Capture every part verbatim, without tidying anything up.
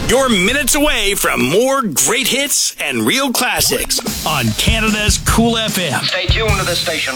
You're minutes away from more great hits and real classics on Canada's Cool F M. Stay tuned to this station.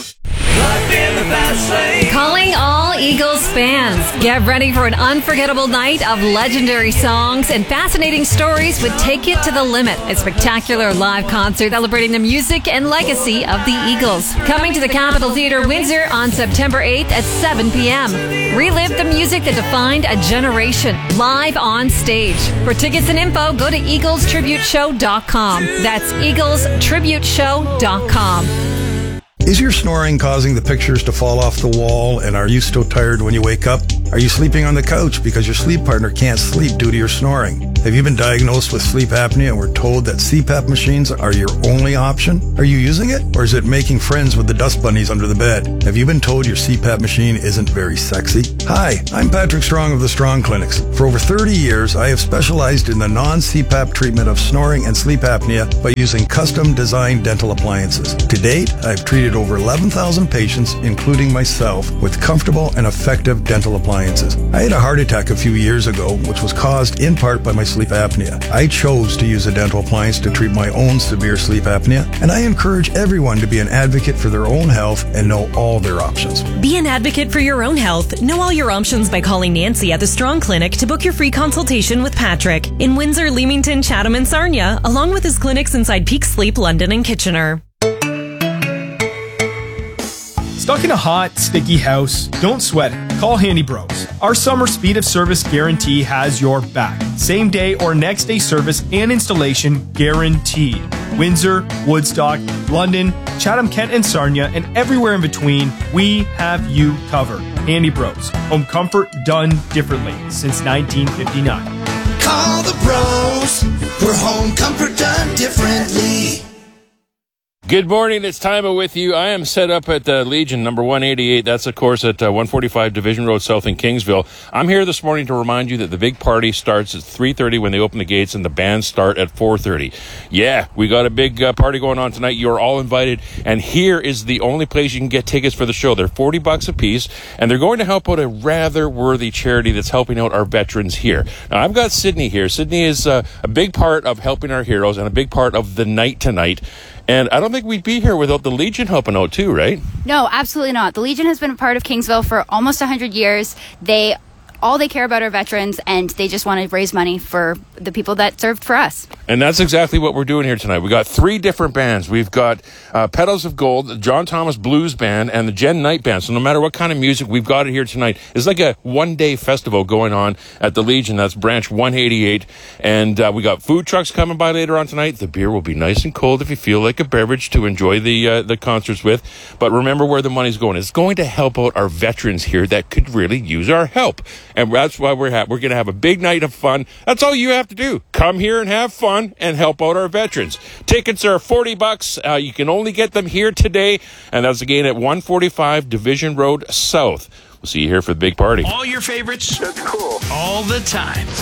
Calling all Eagles fans. Get ready for an unforgettable night of legendary songs and fascinating stories with Take It to the Limit, a spectacular live concert celebrating the music and legacy of the Eagles. Coming to the Capitol Theatre, Windsor on September eighth at seven p.m. Relive the music that defined a generation, live on stage. For tickets and info, go to eagles tribute show dot com. That's eagles tribute show dot com. Is your snoring causing the pictures to fall off the wall, and are you still tired when you wake up? Are you sleeping on the couch because your sleep partner can't sleep due to your snoring? Have you been diagnosed with sleep apnea and were told that C PAP machines are your only option? Are you using it, or is it making friends with the dust bunnies under the bed? Have you been told your C PAP machine isn't very sexy? Hi, I'm Patrick Strong of the Strong Clinics. For over thirty years, I have specialized in the non-C PAP treatment of snoring and sleep apnea by using custom-designed dental appliances. To date, I've treated over eleven thousand patients, including myself, with comfortable and effective dental appliances. I had a heart attack a few years ago, which was caused in part by my sleep apnea. I chose to use a dental appliance to treat my own severe sleep apnea, and I encourage everyone to be an advocate for their own health and know all their options. Be an advocate for your own health. Know all your options by calling Nancy at the Strong Clinic to book your free consultation with Patrick in Windsor, Leamington, Chatham, and Sarnia, along with his clinics inside Peak Sleep, London, and Kitchener. Stuck in a hot, sticky house? Don't sweat it. Call Handy Bros. Our summer speed of service guarantee has your back. Same day or next day service and installation guaranteed. Windsor, Woodstock, London, Chatham, Kent, and Sarnia, and everywhere in between, we have you covered. Handy Bros. Home comfort done differently since nineteen fifty-nine. Call the bros. We're home comfort done differently. Good morning, it's Timo with you. I am set up at uh, Legion number one eighty-eight. That's, of course, at uh, one forty-five Division Road South in Kingsville. I'm here this morning to remind you that the big party starts at three thirty when they open the gates, and the bands start at four thirty. Yeah, we got a big uh, party going on tonight. You're all invited, and here is the only place you can get tickets for the show. They're forty bucks a piece, and they're going to help out a rather worthy charity that's helping out our veterans here. Now, I've got Sydney here. Sydney is uh, a big part of helping our heroes and a big part of the night tonight. And I don't think we'd be here without the Legion helping out too, right? No, absolutely not. The Legion has been a part of Kingsville for almost one hundred years. They all they care about are veterans, and they just want to raise money for the people that served for us. And that's exactly what we're doing here tonight. We got three different bands. We've got uh, Petals of Gold, the John Thomas Blues Band, and the Jen Knight Band. So no matter what kind of music, we've got it here tonight. It's like a one-day festival going on at the Legion. That's branch one eighty-eight. And uh, we got food trucks coming by later on tonight. The beer will be nice and cold if you feel like a beverage to enjoy the uh, the concerts with. But remember where the money's going. It's going to help out our veterans here that could really use our help. And that's why we're ha- we're going to have a big night of fun. That's all you have to do. Come here and have fun and help out our veterans. Tickets are forty bucks. Uh, you can only get them here today. And that's again at one forty-five Division Road South. We'll see you here for the big party. All your favorites. That's cool. All the time.